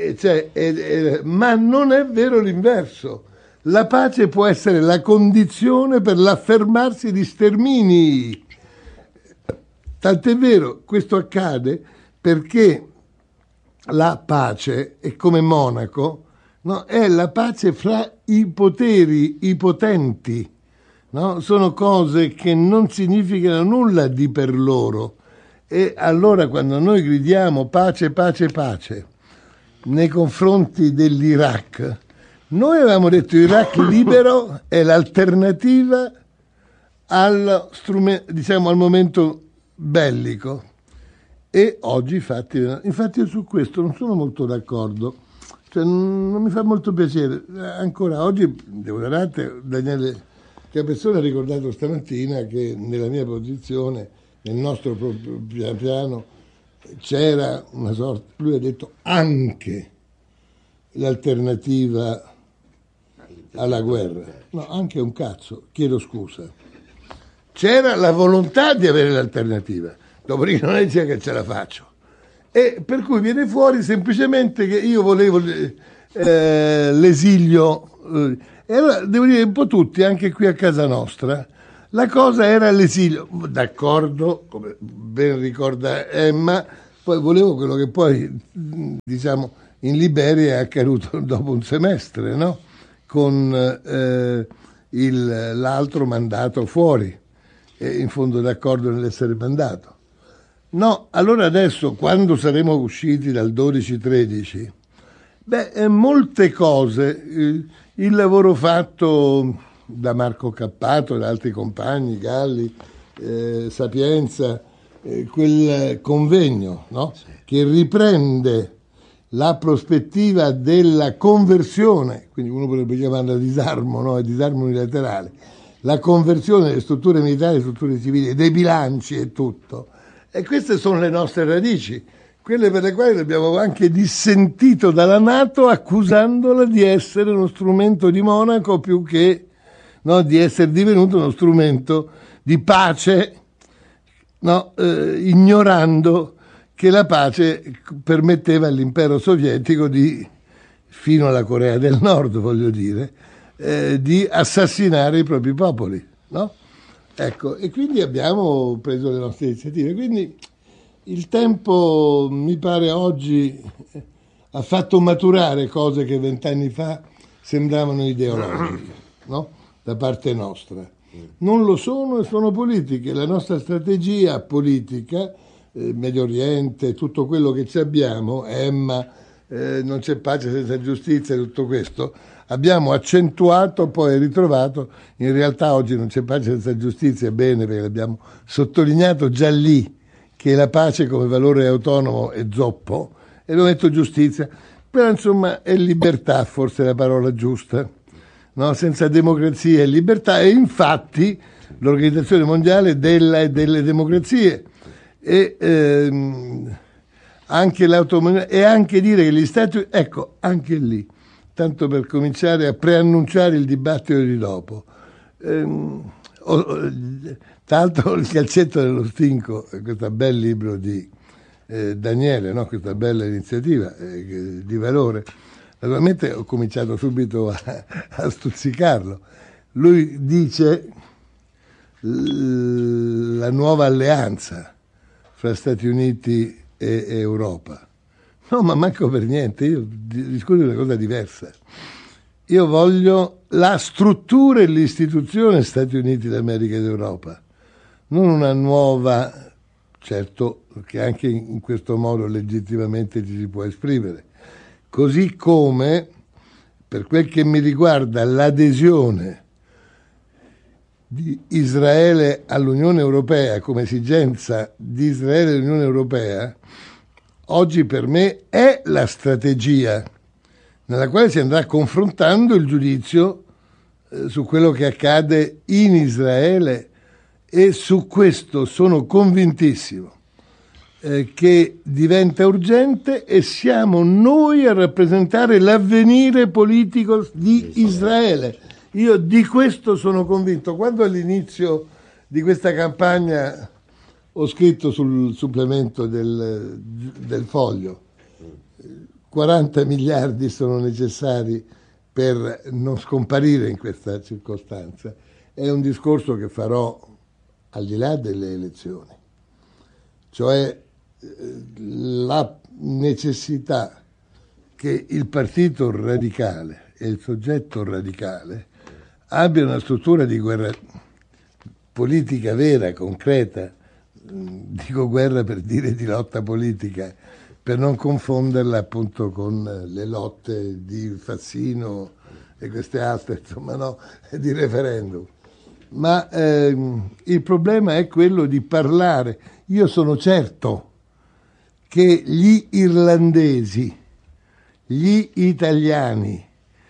Ma non è vero l'inverso. La pace può essere la condizione per l'affermarsi di stermini. Tant'è vero, questo accade perché la pace è come Monaco, è la pace fra i poteri, i potenti. No? Sono cose che non significano nulla di per loro. E allora quando noi gridiamo pace, pace, pace nei confronti dell'Iraq, noi avevamo detto Iraq libero è l'alternativa al momento bellico. E oggi infatti io su questo non sono molto d'accordo, cioè non mi fa molto piacere. Ancora oggi devo dare Daniele Capezzone ha ricordato stamattina che nella mia posizione nel nostro piano c'era una sorta, lui ha detto anche l'alternativa alla guerra. No, anche un cazzo, chiedo scusa. C'era la volontà di avere l'alternativa, dopodiché non è che ce la faccio. E per cui viene fuori semplicemente che io volevo l'esilio, e allora devo dire un po' tutti, anche qui a casa nostra, la cosa era l'esilio, d'accordo, come ben ricorda Emma, poi volevo quello che poi, diciamo, in Liberia è accaduto dopo un semestre, no? Con l'altro mandato fuori, e in fondo d'accordo nell'essere mandato. No, allora adesso, quando saremo usciti dal 12-13, molte cose, il lavoro fatto da Marco Cappato e da altri compagni, Galli, Sapienza, quel convegno, no? Che riprende la prospettiva della conversione, quindi uno potrebbe chiamarla disarmo, no? È disarmo unilaterale, la conversione delle strutture militari, delle strutture civili, dei bilanci e tutto. E queste sono le nostre radici, quelle per le quali abbiamo anche dissentito dalla NATO accusandola di essere uno strumento di Monaco più che, no, di essere divenuto uno strumento di pace, no, ignorando che la pace permetteva all'impero sovietico di, fino alla Corea del Nord voglio dire, di assassinare i propri popoli, no? Ecco, e quindi abbiamo preso le nostre iniziative. Quindi il tempo, mi pare, oggi ha fatto maturare cose che 20 anni fa sembravano ideologiche, no? Da parte nostra. Non lo sono e sono politiche. La nostra strategia politica, Medio Oriente, tutto quello che ci abbiamo, Emma, non c'è pace senza giustizia, tutto questo, abbiamo accentuato, poi ritrovato, in realtà oggi non c'è pace senza giustizia, è bene perché l'abbiamo sottolineato già lì, che la pace come valore autonomo è zoppo, e lo metto giustizia, però insomma è libertà, forse è la parola giusta, no? Senza democrazia e libertà, e infatti l'Organizzazione Mondiale della e delle democrazie, e anche l'autonomia, e anche dire che gli Stati, ecco, anche lì, tanto per cominciare a preannunciare il dibattito di dopo. Tra l'altro il calcetto dello stinco, questo bel libro di Daniele, no? Questa bella iniziativa di valore. Naturalmente ho cominciato subito a stuzzicarlo. Lui dice la nuova alleanza fra Stati Uniti e Europa. No, ma manco per niente, io discuto di una cosa diversa. Io voglio la struttura e l'istituzione Stati Uniti d'America ed Europa, non una nuova, certo che anche in questo modo legittimamente ci si può esprimere, così come, per quel che mi riguarda, l'adesione di Israele all'Unione Europea come esigenza di Israele all'Unione Europea, oggi per me è la strategia nella quale si andrà confrontando il giudizio su quello che accade in Israele, e su questo sono convintissimo che diventa urgente, e siamo noi a rappresentare l'avvenire politico di Israele. Io di questo sono convinto. Quando all'inizio di questa campagna ho scritto sul supplemento del Foglio 40 miliardi sono necessari per non scomparire in questa circostanza, è un discorso che farò al di là delle elezioni, cioè la necessità che il partito radicale e il soggetto radicale abbiano una struttura di guerra politica vera, concreta, dico guerra per dire di lotta politica, per non confonderla appunto con le lotte di Fassino e queste altre, insomma, no, di referendum. Ma il problema è quello di parlare. Io sono certo che gli irlandesi, gli italiani,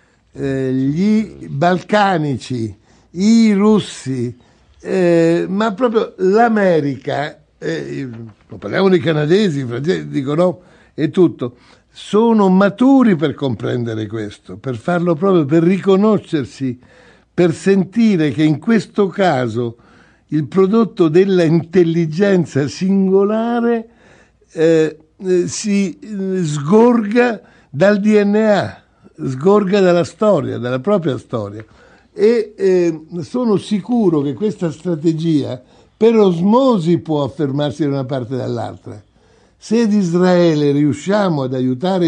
gli balcanici, i russi, ma proprio l'America parliamo dei canadesi, i francesi, dicono e tutto, sono maturi per comprendere questo, per farlo proprio, per riconoscersi, per sentire che in questo caso il prodotto della intelligenza singolare si sgorga dal DNA, sgorga dalla storia, dalla propria storia. E sono sicuro che questa strategia per osmosi può affermarsi da una parte e dall'altra. Se ad Israele riusciamo ad aiutare